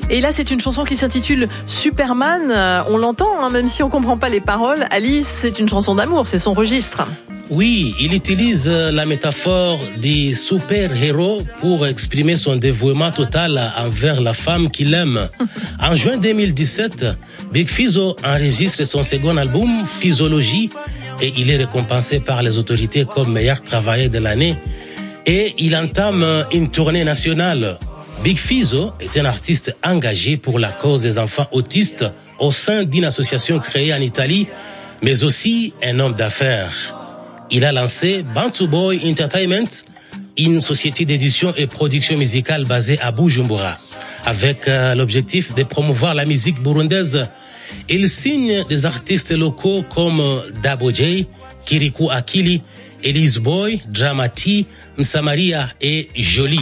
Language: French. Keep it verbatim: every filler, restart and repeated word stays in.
Et là, c'est une chanson qui s'intitule Superman. Euh, on l'entend, hein, même si on comprend pas les paroles. Alice, c'est une chanson d'amour, c'est son registre. Oui, il utilise la métaphore des super-héros pour exprimer son dévouement total envers la femme qu'il aime. En juin deux mille dix-sept, Big Fizzo enregistre son second album, Physiologie, et il est récompensé par les autorités comme meilleur travailleur de l'année. Et il entame une tournée nationale. Big Fizzo est un artiste engagé pour la cause des enfants autistes au sein d'une association créée en Italie, mais aussi un homme d'affaires. Il a lancé Bantu Boy Entertainment, une société d'édition et production musicale basée à Bujumbura, avec euh, l'objectif de promouvoir la musique burundaise. Il signe des artistes locaux comme Dabo J, Kirikou Akili, Elise Boy, Dramati, Msamaria et Jolie.